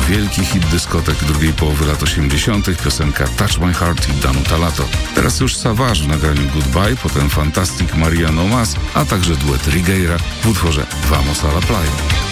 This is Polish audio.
wielki hit dyskotek drugiej połowy lat 80., piosenka Touch My Heart i Danuta Lato. Teraz już Savage w nagraniu Goodbye, potem Fantastic Maria No Mas, a także duet Rigueira w utworze Vamos a la Playa.